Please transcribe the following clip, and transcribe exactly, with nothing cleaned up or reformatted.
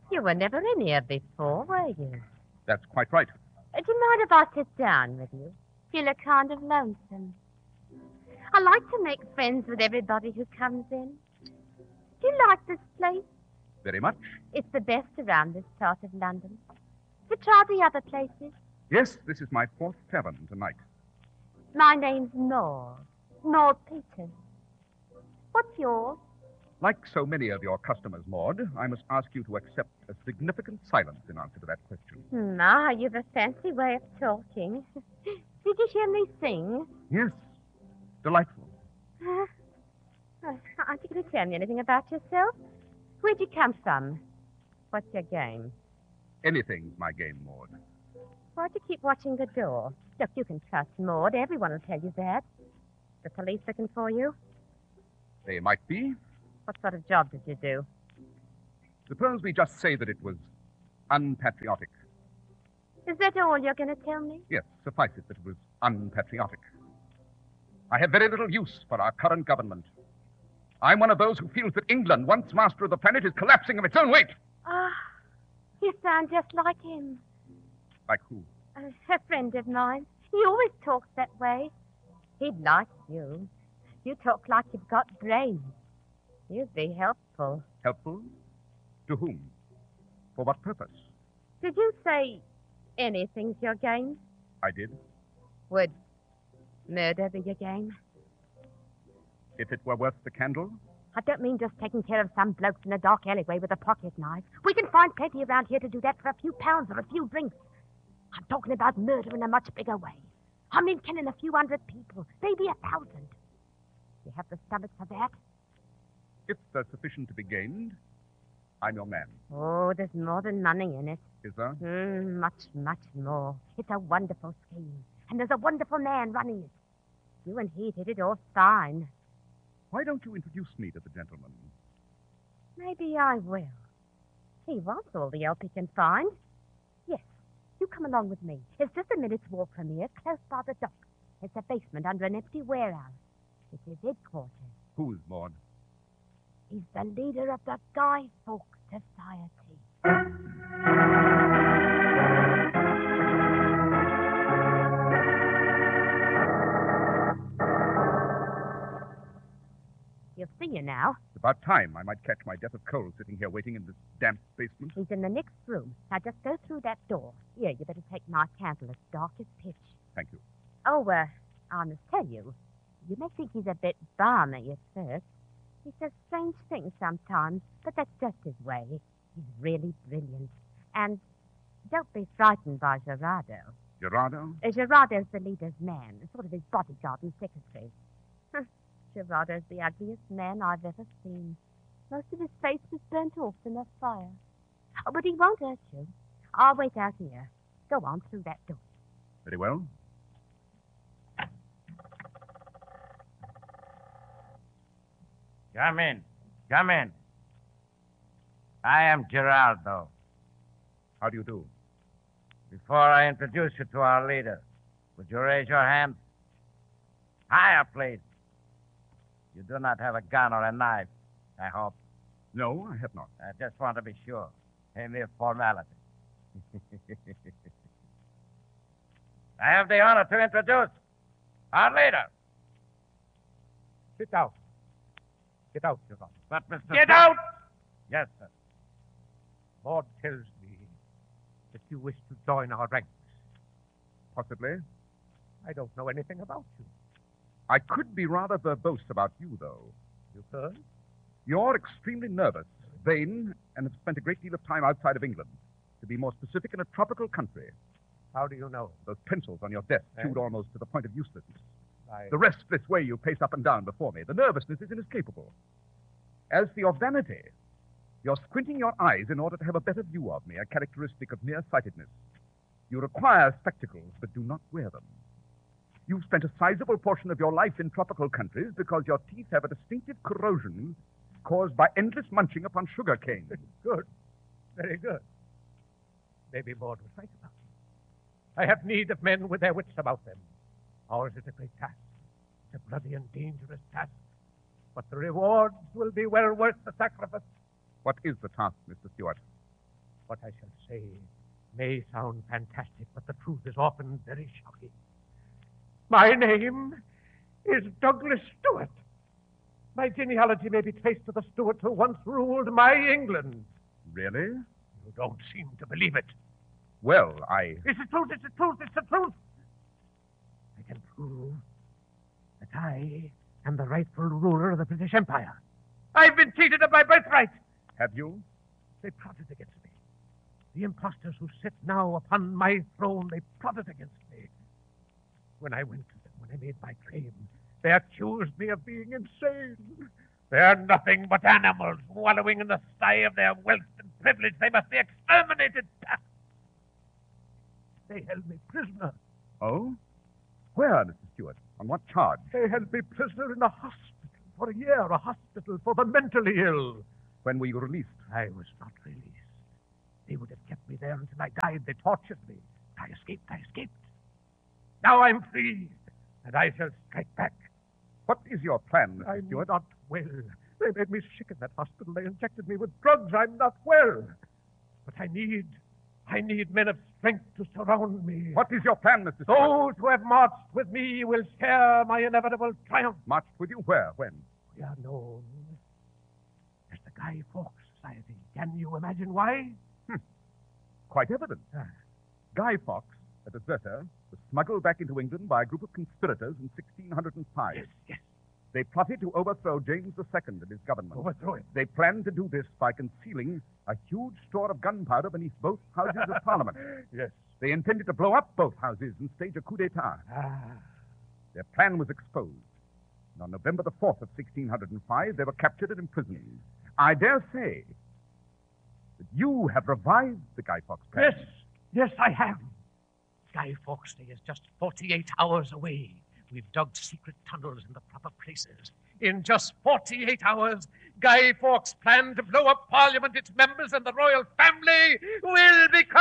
You were never in here before, were you? That's quite right. Uh, do you mind if I sit down with you? You look kind of lonesome. I like to make friends with everybody who comes in. Do you like this place? Very much. It's the best around this part of London. Have you tried the other places? Yes, this is my fourth tavern tonight. My name's Maud. Maud Peters. What's yours? Like so many of your customers, Maud, I must ask you to accept a significant silence in answer to that question. My, you've a fancy way of talking. Did you hear me sing? Yes. Delightful. Uh, uh, aren't you going to tell me anything about yourself? Where'd you come from? What's your game? Anything's my game, Maud. Why'd you keep watching the door? Look, you can trust Maud. Everyone will tell you that. The police looking for you? They might be. What sort of job did you do? Suppose we just say that it was unpatriotic. Is that all you're going to tell me? Yes, suffice it that it was unpatriotic. I have very little use for our current government. I'm one of those who feels that England, once master of the planet, is collapsing of its own weight. Ah, you sound just like him. Like who? Uh, a friend of mine. He always talks that way. He'd like you. You talk like you've got brains. You'd be helpful. Helpful? To whom? For what purpose? Did you say anything's your game? I did. Would murder be your game? If it were worth the candle? I don't mean just taking care of some blokes in a dark alleyway with a pocket knife. We can find plenty around here to do that for a few pounds or a few drinks. I'm talking about murder in a much bigger way. I mean, killing a few hundred people, maybe a thousand. You have the stomach for that? If there's sufficient to be gained, I'm your man. Oh, there's more than money in it. Is there? Mm, much, much more. It's a wonderful scheme. And there's a wonderful man running it. You and he did it all fine. Why don't you introduce me to the gentleman? Maybe I will. He wants all the help he can find. Yes, you come along with me. It's just a minute's walk from here, close by the dock. It's a basement under an empty warehouse. It's his headquarters. Who's Maud? He's the leader of the Guy Fawkes Society. You'll see you now. It's about time. I might catch my death of cold sitting here waiting in this damp basement. He's in the next room. Now just go through that door. Here, you better take my candle. It's dark as pitch. Thank you. Oh, uh, I must tell you, you may think he's a bit balmy at first. He says strange things sometimes, but that's just his way. He's really brilliant. And don't be frightened by Gerardo. Gerardo? Uh, Gerardo's the leader's man, sort of his bodyguard and secretary. Gerardo's the ugliest man I've ever seen. Most of his face was burnt off in a fire. Oh, but he won't hurt you. I'll wait out here. Go on through that door. Very well. Come in. Come in. I am Gerardo. How do you do? Before I introduce you to our leader, would you raise your hand? Higher, please. You do not have a gun or a knife, I hope. No, I have not. I just want to be sure. A mere formality. I have the honor to introduce our leader. Sit down. Get out, Your Honor. But, Mister Get out! Yes, sir. Maud tells me that you wish to join our ranks. Possibly. I don't know anything about you. I could be rather verbose about you, though. You could? You're extremely nervous, vain, and have spent a great deal of time outside of England. To be more specific, in a tropical country. How do you know? Those pencils on your desk, Eh? chewed almost to the point of uselessness. I... The restless way you pace up and down before me. The nervousness is inescapable. As for your vanity, you're squinting your eyes in order to have a better view of me, a characteristic of nearsightedness. You require spectacles, but do not wear them. You've spent a sizable portion of your life in tropical countries because your teeth have a distinctive corrosion caused by endless munching upon sugar cane. Good. Very good. Maybe Maud was right about me. I have need of men with their wits about them. Ours is a great task. It's a bloody and dangerous task. But the rewards will be well worth the sacrifice. What is the task, Mister Stewart? What I shall say may sound fantastic, but the truth is often very shocking. My name is Douglas Stewart. My genealogy may be traced to the Stuarts who once ruled my England. Really? You don't seem to believe it. Well, I... It's the truth, it's the truth, it's the truth. I can prove that I am the rightful ruler of the British Empire. I've been cheated of my birthright. Have you? They plotted against me. The impostors who sit now upon my throne, they plotted against me. When I went to them, when I made my claim, they accused me of being insane. They are nothing but animals wallowing in the sty of their wealth and privilege. They must be exterminated. They held me prisoner. Oh? Where, Mister Stewart? On what charge? They held me prisoner in a hospital for a year, a hospital for the mentally ill. When were you released? I was not released. They would have kept me there until I died. They tortured me. I escaped, I escaped. Now I'm free, and I shall strike back. What is your plan, Mister I'm Stewart? not well. They made me sick in that hospital. They injected me with drugs. I'm not well. But I need, I need men of strength to surround me. What is your plan, Mister Stewart? Those who have marched with me will share my inevitable triumph. Marched with you where? When? We are known as the Guy Fawkes Society. Can you imagine why? Quite evident. Ah. Guy Fawkes, a deserter, was smuggled back into England by a group of conspirators in sixteen hundred five. Yes, yes. They plotted to overthrow James the Second and his government. Overthrow him. They planned to do this by concealing a huge store of gunpowder beneath both houses of Parliament. Yes. They intended to blow up both houses and stage a coup d'etat. Ah. Their plan was exposed. And on November the fourth of sixteen hundred five, they were captured and imprisoned. I dare say that you have revived the Guy Fawkes plan. Yes, yes, I have. Guy Fawkes Day is just forty-eight hours away. We've dug secret tunnels in the proper places. In just forty-eight hours, Guy Fawkes' plan to blow up Parliament, its members, and the royal family will become